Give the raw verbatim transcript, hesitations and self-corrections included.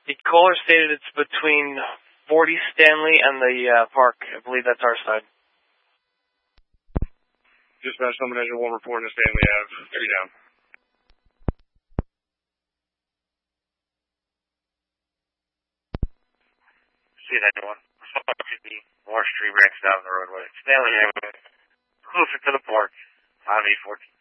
The caller stated it's between forty Stanley and the uh, park. I believe that's our side. Dispatch, Summon Engine one reporting to Stanley Ave. Three down. See that one. More street wrecks down the roadway. Stanley Ave. Closer to the park. five eight fourteen.